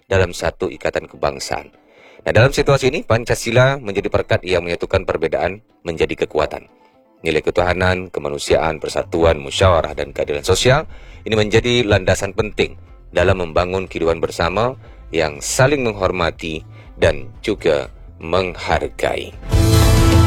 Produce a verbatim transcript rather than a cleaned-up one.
dalam satu ikatan kebangsaan. Nah, dalam situasi ini, Pancasila menjadi perekat yang menyatukan perbedaan menjadi kekuatan. Nilai ketuhanan, kemanusiaan, persatuan, musyawarah, dan keadilan sosial ini menjadi landasan penting dalam membangun kehidupan bersama yang saling menghormati dan juga menghargai.